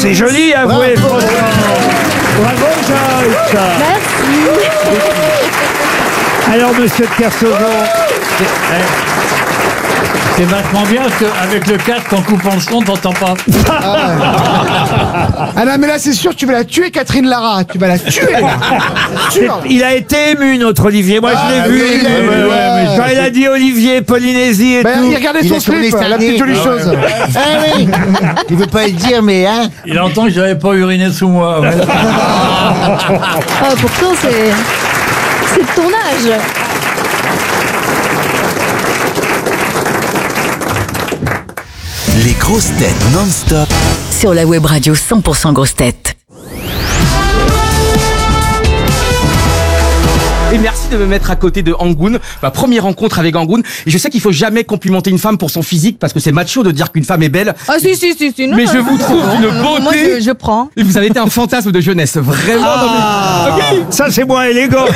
C'est joli, avouez, franchement. Bravo, Joyce. Merci. Alors, monsieur de Kersauzon. C'est vachement bien parce qu'avec le casque, en coupant le son, t'entends pas. Ah non, mais là, c'est sûr, tu vas la tuer, Catherine Lara. Tu vas la tuer. Sûr. Il a été ému, notre Olivier. Moi, je l'ai vu. oui, il a ému, ouais. Quand il a dit Olivier, Polynésie et Ben, tout. il regardait son slip, la petite jolie chose. Ah oui. Il veut pas le dire, mais hein. Il entend que j'avais pas uriné sous moi. Ouais. Ah, pourtant, c'est de ton âge. Les grosses têtes non-stop Sur la web radio 100% grosses têtes. Et merci de me mettre à côté de Angoun, ma première rencontre avec Angoun. Et je sais qu'il faut jamais complimenter une femme pour son physique parce que c'est macho de dire qu'une femme est belle. Ah, si, non. Mais je vous trouve une beauté. Moi, je prends. Et vous avez été un fantasme de jeunesse, vraiment. Oui. Ça, c'est moins élégant.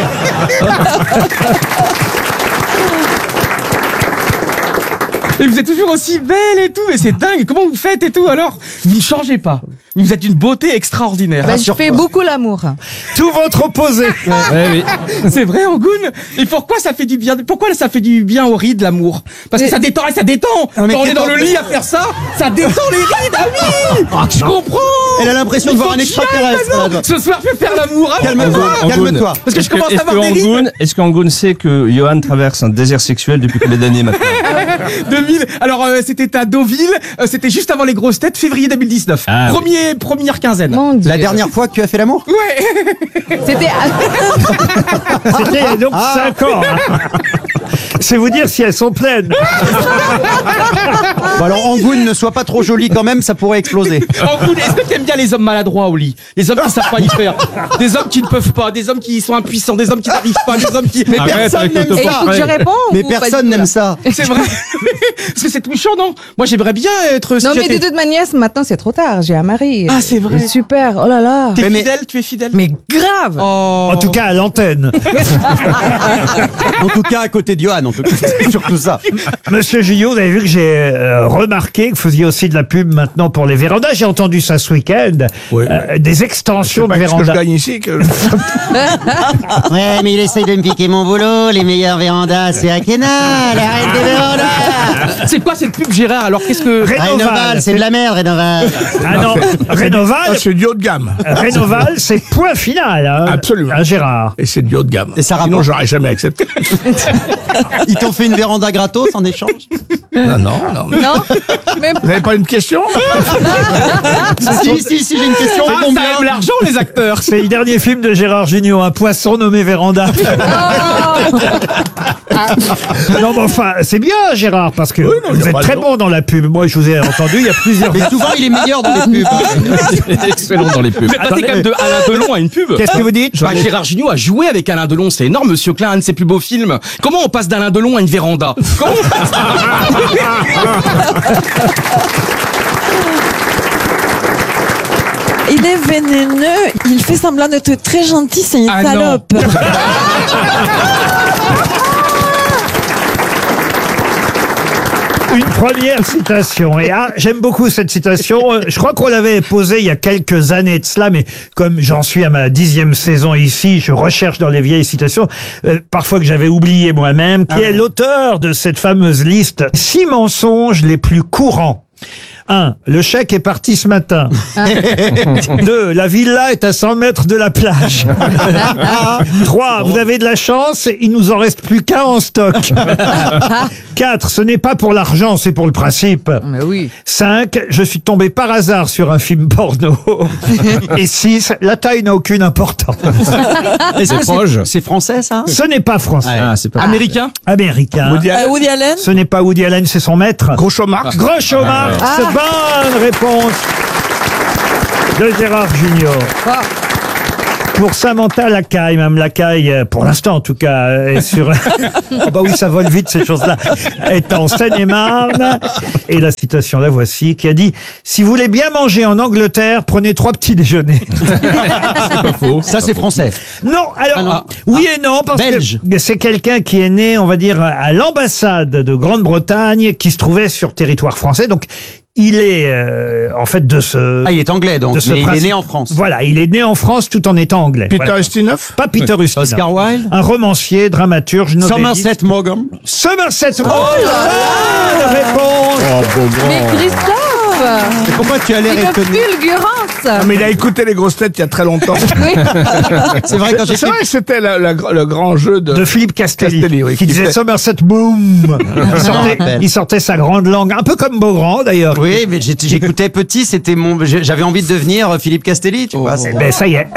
Et vous êtes toujours aussi belle et tout, et c'est dingue. Comment vous faites et tout alors? Vous ne changez pas. Vous êtes une beauté extraordinaire. Bah, je fais beaucoup l'amour. Tout votre opposé. Oui. C'est vrai, Angoun. Et pourquoi ça fait du bien? Pourquoi ça fait du bien aux rides, l'amour? Parce que ça détend, ça détend. Quand on est dans le lit à faire ça, ça détend les rides. Ah oui. Je comprends. Elle a l'impression de voir un extraterrestre. Ce soir, je vais faire l'amour. Calme-toi. Parce que je commence à avoir des rides. Est-ce qu'Angoun sait que Johan traverse un désert sexuel depuis combien d'années maintenant? 2000. Alors, c'était à Deauville. C'était juste avant les grosses têtes, février 2019. Ah, Première quinzaine. Mon Dieu. La dernière fois que tu as fait l'amour? Ouais. C'était. C'était il y a donc 5 ans. Hein. C'est vous dire si elles sont pleines. Bon alors Angoun, ne sois pas trop jolie quand même, ça pourrait exploser. Angoun, est-ce que tu aimes bien les hommes maladroits au lit? Les hommes qui savent pas y faire. Des hommes qui ne peuvent pas, des hommes qui sont impuissants, des hommes qui n'arrivent pas, des hommes qui... Mais personne n'aime Et il ça. faut que je réponde. Mais ou pas personne du tout, n'aime là ça. C'est vrai. Parce que c'est touchant, non? Moi, j'aimerais bien être... Non, mais de toute manière, maintenant, c'est trop tard. J'ai un mari. Ah, c'est vrai. Super. Oh là là. T'es fidèle, tu es fidèle? Mais grave. Oh. En tout cas, à l'antenne. En tout cas à côté de Johan, en tout cas. C'est surtout ça. Monsieur Gillot, vous avez vu que j'ai remarqué que vous faisiez aussi de la pub maintenant pour les vérandas. J'ai entendu ça ce week-end. Oui. Des extensions de Qu'est-ce que je vérandas. gagne ici que... Ouais, mais il essaye de me piquer mon boulot. Les meilleures vérandas, c'est à Kenal. Arrête des vérandas. C'est quoi cette pub, Gérard? Alors, qu'est-ce que... Rénoval, c'est de la merde, Rénoval. Ah non, Rénoval, Ah, c'est du haut de gamme. Rénoval, c'est point final. Hein, Absolument. Hein, Gérard. Et c'est du haut de gamme. Et ça Sinon, rapporte. j'aurais jamais accepté. Ils t'ont fait une véranda gratos en échange? Non. Non. Mais Vous n'avez pas une question? Si, j'ai une question. Ah, ça aime l'argent, les acteurs. C'est le dernier film de Gérard Jugnot, un poisson nommé Véranda. Non, mais enfin, c'est bien, Gérard, parce que Oui, non, il y vous a êtes pas de très nom. bon dans la pub. Moi, je vous ai entendu, il y a plusieurs. Mais souvent, il est meilleur dans les pubs. Excellent dans les pubs. Vous êtes passé quand même de Alain Delon à une pub. Qu'est-ce que vous dites? Bah, Gérard Jugnot a joué avec Alain Delon, c'est énorme, Monsieur Klein, un de ses plus beaux films. Comment on passe d'Alain Delon à une véranda? Comment on passe Il est vénéneux, il fait semblant d'être très gentil, c'est une Ah non. salope. Une première citation. Et j'aime beaucoup cette citation. Je crois qu'on l'avait posée il y a quelques années de cela, mais comme j'en suis à ma 10e saison ici, je recherche dans les vieilles citations, parfois que j'avais oublié moi-même, qui est l'auteur de cette fameuse liste. 6 mensonges les plus courants. 1. Le chèque est parti ce matin. 2. La villa est à 100 mètres de la plage. 3. Vous avez de la chance, il nous en reste plus qu'un en stock. 4. Ce n'est pas pour l'argent, c'est pour le principe. Mais oui. 5. Je suis tombé par hasard sur un film porno. Et 6. La taille n'a aucune importance. Est-ce que c'est français, ça? Ce n'est pas français. Ah, c'est pas Américain? Américain. Woody Allen. Ce n'est pas Woody Allen, c'est son maître. Groucho Marx. Groucho Marx. Bonne réponse de Gérard Jugnot. Pour Samantha Lacaille, même Lacaille, pour l'instant en tout cas, est sur... Oh bah oui, ça vole vite ces choses-là. Est en Seine-et-Marne. Et la citation, la voici, qui a dit « Si vous voulez bien manger en Angleterre, prenez 3 petits déjeuners. » C'est pas faux. Ça, c'est français. Non, alors, non. oui et non, parce Belge. que c'est quelqu'un qui est né, on va dire, à l'ambassade de Grande-Bretagne, qui se trouvait sur territoire français, donc Il est en fait de ce. Ah, il est anglais donc, mais il est né en France. Voilà, il est né en France tout en étant anglais. Peter Voilà. Ustinov? Pas Peter Ustinov. Oscar Wilde. Un romancier, dramaturge, novelliste. Somerset Maugham. Somerset Maugham. Bonne réponse. Mais Christophe, Et pourquoi tu as l'air une étonné? fulgurance. Ah, mais il a écouté les grosses têtes il y a très longtemps. Oui. C'est vrai, quand C'est j'étais vrai que c'était le grand jeu De Philippe Castelli, oui, qui qui disait fait- Somerset Boom. Il sortait sa grande langue, un peu comme Beaugrand d'ailleurs. Oui, mais j'écoutais petit, j'avais envie de devenir Philippe Castelli, tu vois. Ben ça y est.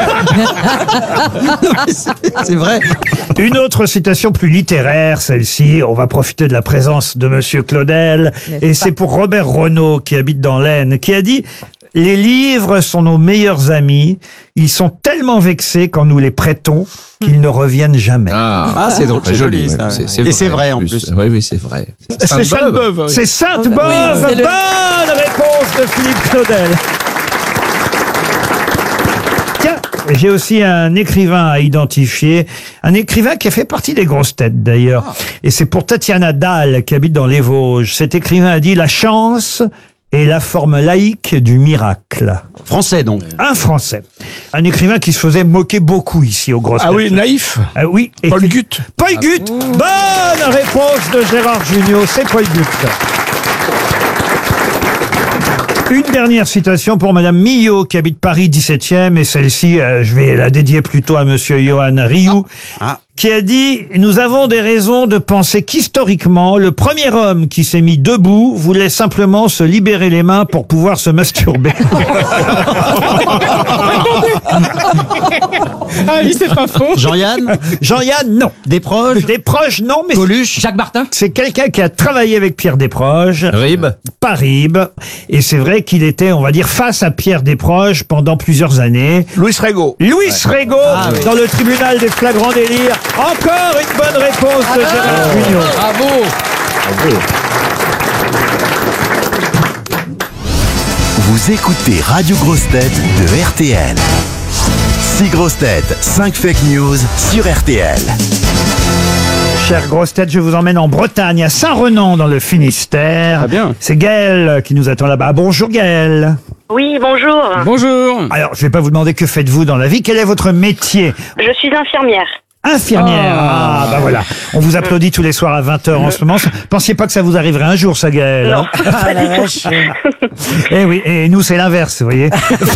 C'est vrai. Une autre citation plus littéraire, celle-ci. On va profiter de la présence de Monsieur Claudel. Et c'est pour Robert Renaud, qui habite dans l'Aisne, qui a dit « Les livres sont nos meilleurs amis. Ils sont tellement vexés quand nous les prêtons qu'ils ne reviennent jamais. » Ah, c'est drôle, c'est joli, ça. Et c'est vrai, en plus. Oui, c'est vrai. C'est Sainte-Beuve, oui. C'est Sainte-Beuve. Oui, c'est le- Bonne réponse de Philippe Claudel. Tiens, j'ai aussi un écrivain à identifier, un écrivain qui a fait partie des grosses têtes d'ailleurs. Et c'est pour Tatiana Dahl qui habite dans les Vosges. Cet écrivain a dit « La chance est la forme laïque du miracle Français, donc. ». Un Français. Un écrivain qui se faisait moquer beaucoup ici aux grosses Ah têtes. oui, naïf. Ah oui. Et Paul Gut. Paul Gut. Bonne réponse de Gérard Jugnot. C'est Paul Gut. Une dernière citation pour Madame Millot, qui habite Paris 17e, et celle-ci, je vais la dédier plutôt à Monsieur Johan Rioux, qui a dit « Nous avons des raisons de penser qu'historiquement, le premier homme qui s'est mis debout voulait simplement se libérer les mains pour pouvoir se masturber. » Ah oui, c'est pas faux. Jean-Yann. Jean-Yann, non. Desproges. Desproges, non, mais Coluche. Jacques Martin. c'est quelqu'un qui a travaillé avec Pierre Desproges. Rib. Pas Ribes. Et c'est vrai qu'il était, on va dire, face à Pierre Desproges pendant plusieurs années. Louis Rego. Louis Rego, dans le tribunal des flagrants délires. Encore une bonne réponse de Gérard Jugnot. Bravo. Vous écoutez Radio Grosses Têtes de RTL. 6 grosses têtes, 5 fake news sur RTL. Chère grosse tête, je vous emmène en Bretagne, à Saint-Renan, dans le Finistère. Très bien. C'est Gaël qui nous attend là-bas. Bonjour Gaël. Oui, bonjour. Bonjour. Alors, je vais pas vous demander que faites-vous dans la vie. Quel est votre métier? Je suis infirmière. Infirmière. Ah, bah voilà. On vous applaudit tous les soirs à 20h en ce moment. Pensiez pas que ça vous arriverait un jour, ça, Gaël? Non. Eh oui, et nous, c'est l'inverse, vous voyez.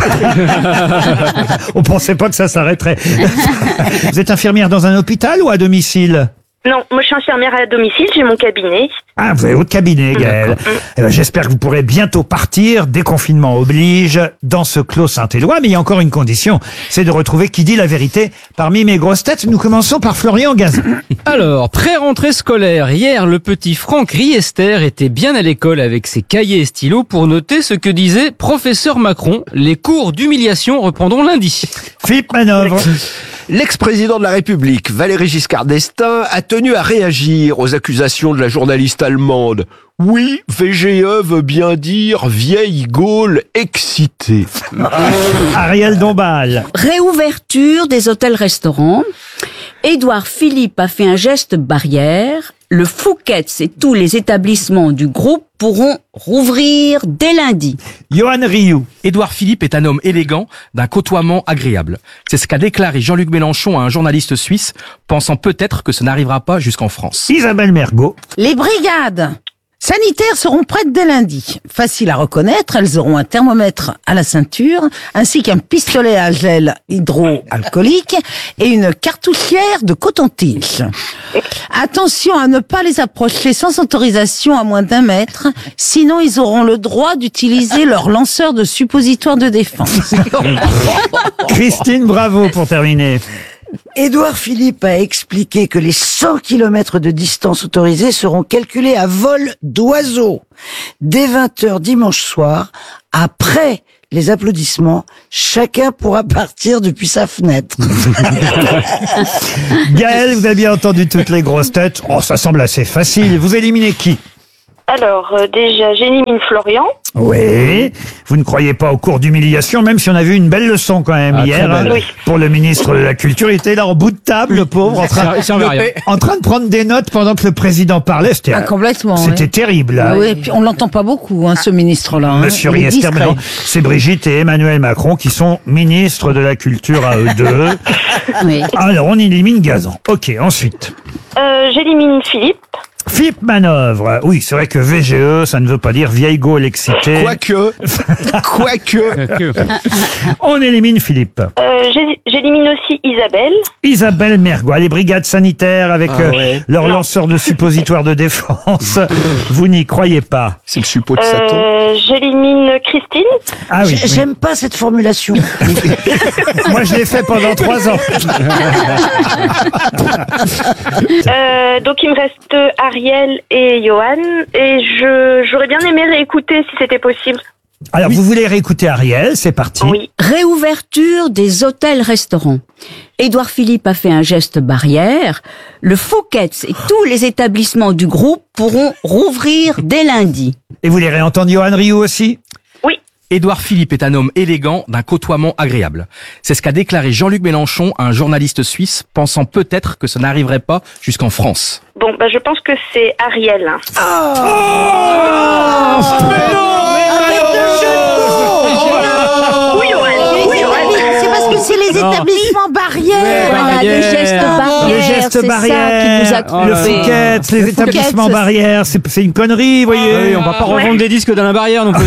On pensait pas que ça s'arrêterait. Vous êtes infirmière dans un hôpital ou à domicile? Non, moi je suis infirmière à domicile, j'ai mon cabinet. Ah, vous avez votre cabinet, Gaël. Eh ben, j'espère que vous pourrez bientôt partir, déconfinement oblige, dans ce clos Saint-Éloi. Mais il y a encore une condition, c'est de retrouver qui dit la vérité parmi mes grosses têtes. Nous commençons par Florian Gazan. Alors, pré-rentrée scolaire, hier, le petit Franck Riester était bien à l'école avec ses cahiers et stylos pour noter ce que disait professeur Macron. Les cours d'humiliation reprendront lundi. Philippe Manœuvre. L'ex-président de la République, Valéry Giscard d'Estaing, a tenu à réagir aux accusations de la journaliste allemande. Oui, VGE veut bien dire vieille Gaule excitée. Ariel Dombal. Réouverture des hôtels-restaurants. Édouard Philippe a fait un geste barrière. Le Fouquet's et tous les établissements du groupe pourront rouvrir dès lundi. Johan Rioux. Édouard Philippe est un homme élégant, d'un côtoiement agréable. C'est ce qu'a déclaré Jean-Luc Mélenchon à un journaliste suisse, pensant peut-être que ce n'arrivera pas jusqu'en France. Isabelle Mergo. Les brigades sanitaires seront prêtes dès lundi. Facile à reconnaître, elles auront un thermomètre à la ceinture, ainsi qu'un pistolet à gel hydroalcoolique et une cartouchière de coton-tige. Attention à ne pas les approcher sans autorisation à moins d'1 mètre, sinon ils auront le droit d'utiliser leur lanceur de suppositoire de défense. Christine Bravo pour terminer. Édouard Philippe a expliqué que les 100 km de distance autorisée seront calculés à vol d'oiseau. Dès 20h dimanche soir, après les applaudissements, chacun pourra partir depuis sa fenêtre. Gaël, vous avez bien entendu toutes les grosses têtes. Oh, ça semble assez facile. Vous éliminez qui? Alors, déjà, j'élimine Florian. Oui. Vous ne croyez pas au cours d'humiliation, même si on a vu une belle leçon quand même hier Oui. pour le ministre de la Culture. Il était là en bout de table, le pauvre, en train de prendre des notes pendant que le président parlait. C'était complètement. C'était terrible. Hein. Oui, et puis on l'entend pas beaucoup, ce ministre-là. Monsieur Il est Riester, discret. non, c'est Brigitte et Emmanuel Macron qui sont ministres de la Culture à eux deux. Oui. Alors, on élimine Gazan. Ok, ensuite. J'élimine Philippe. Philippe Manœuvre. Oui, c'est vrai que VGE, ça ne veut pas dire vieille Gaule excitée. Quoique. On élimine Philippe. J'élimine aussi Isabelle. Isabelle Mergois, les brigades sanitaires avec leurs lanceurs de suppositoires de défense. Vous n'y croyez pas. C'est le suppôt de Satan. J'élimine Christine. Ah oui. J'aime pas cette formulation. Moi, je l'ai fait pendant 3 ans. Donc il me reste Ariel et Johan. Et j'aurais bien aimé réécouter si c'était possible. Alors, vous voulez réécouter Ariel, c'est parti. Oui. Réouverture des hôtels-restaurants. Édouard Philippe a fait un geste barrière. Le Fouquet's et tous les établissements du groupe pourront rouvrir dès lundi. Et vous voulez réentendre Johan Rioux aussi? Oui. Édouard Philippe est un homme élégant, d'un côtoiement agréable. C'est ce qu'a déclaré Jean-Luc Mélenchon à un journaliste suisse, pensant peut-être que ça n'arriverait pas jusqu'en France. Bon, je pense que c'est Ariel. C'est parce que c'est les établissements barrières. Voilà, le geste barrière. Le geste c'est barrière, ça qui nous a trompés. le Fouquet's, les établissements Fouquet's, barrières, c'est une connerie, vous voyez. Oui, on va pas revendre des disques d'Alain Barrière non plus.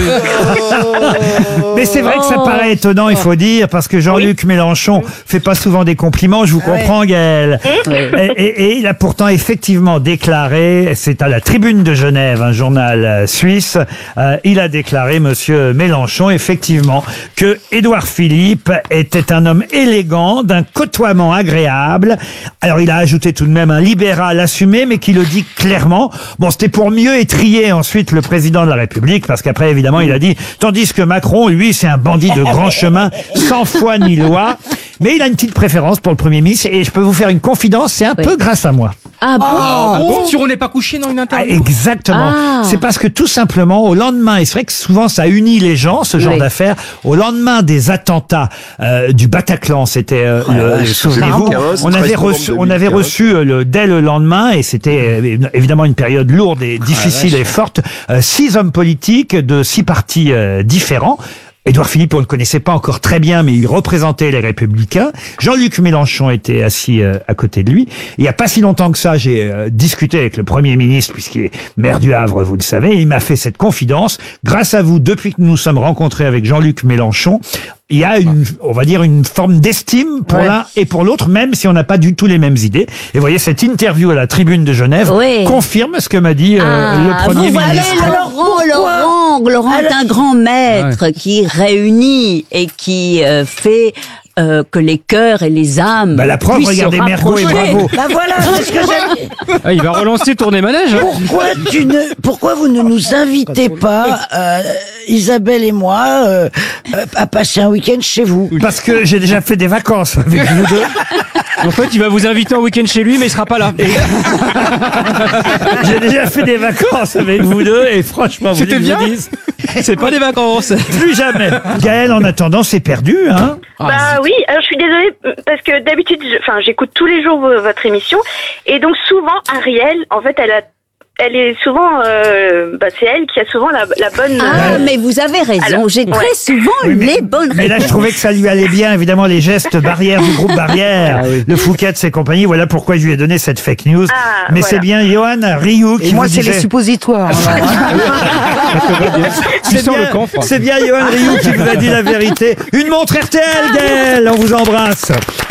Mais c'est vrai que ça paraît étonnant, il faut dire, parce que Jean-Luc Mélenchon fait pas souvent des compliments, je vous comprends, Gaël. Et il a pourtant effectivement déclaré, c'est à la Tribune de Genève, un journal suisse, il a déclaré, monsieur Mélenchon, effectivement, que Édouard Philippe était un homme élégant, d'un côtoiement agréable. Alors il a ajouté tout de même un libéral assumé, mais qui le dit clairement. Bon, c'était pour mieux étrier ensuite le président de la République, parce qu'après, évidemment, il a dit, tandis que Macron, lui, c'est un bandit de grand chemin, sans foi ni loi. Mais il a une petite préférence pour le Premier ministre, et je peux vous faire une confidence, c'est un peu grâce à moi. Ah bon? Sur On n'est pas couché dans une interview. Exactement. Ah. C'est parce que tout simplement, au lendemain, et c'est vrai que souvent ça unit les gens, ce genre d'affaires, au lendemain des attentats du Bataclan, c'était, souvenez-vous, on avait reçu dès le lendemain, et c'était évidemment une période lourde et difficile et forte, 6 hommes politiques de 6 partis différents. Édouard Philippe, on ne le connaissait pas encore très bien, mais il représentait les Républicains. Jean-Luc Mélenchon était assis à côté de lui. Il n'y a pas si longtemps que ça, j'ai discuté avec le Premier ministre, puisqu'il est maire du Havre, vous le savez. Il m'a fait cette confidence. Grâce à vous, depuis que nous nous sommes rencontrés avec Jean-Luc Mélenchon, il y a on va dire, une forme d'estime pour l'un et pour l'autre, même si on n'a pas du tout les mêmes idées. Et vous voyez, cette interview à la Tribune de Genève confirme ce que m'a dit le Premier ministre. Laurent est un grand maître qui réunit et qui fait que les cœurs et les âmes la preuve, puissent regardez se Mergo et rapprocher. Bravo. Voilà, c'est ce que j'aime. Il va relancer Tournée Manège. Pourquoi vous ne nous invitez pas, Isabelle et moi, à passer un week-end chez vous? Parce que j'ai déjà fait des vacances avec vous deux. En fait, il va vous inviter en week-end chez lui, mais il sera pas là. J'ai déjà fait des vacances avec vous deux, et franchement, vous C'était bien. C'est pas des vacances. Plus jamais. Gaël, en attendant, c'est perdu, hein? Oui, alors je suis désolée, parce que d'habitude, j'écoute tous les jours votre émission, et donc souvent, Ariel, en fait, elle est souvent, c'est elle qui a souvent la bonne. Mais vous avez raison. Alors, J'ai très souvent les bonnes réponses. Mais là, je trouvais que ça lui allait bien, évidemment, les gestes barrières du groupe Barrière, le Fouquet's et compagnie. Voilà pourquoi je lui ai donné cette fake news. Mais voilà. c'est bien Johan Rioux qui Et moi, vous c'est disait... les suppositoires. C'est bien Johan Rioux qui vous a dit la vérité. Une montre RTL, Gaël, on vous embrasse.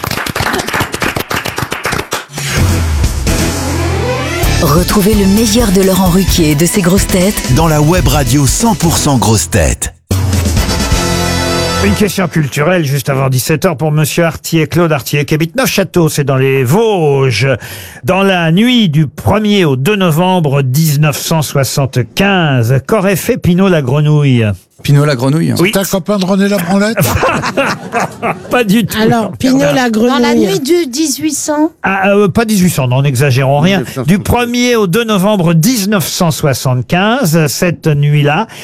Retrouvez le meilleur de Laurent Ruquier et de ses grosses têtes dans la web radio 100% grosses têtes. Une question culturelle juste avant 17h pour Monsieur Artier, Claude Artier, qui habite Neufchâteau, c'est dans les Vosges. Dans la nuit du 1er au 2 novembre 1975, qu'aurait fait Pinot la grenouille? Pinot la grenouille. Oui. T'es un copain de René la Branlette? Pas du tout. Alors, Pinot la grenouille. Dans la nuit du 1800. Pas 1800, non, n'exagérons rien. Du 1er au 2 novembre 1975, cette nuit-là,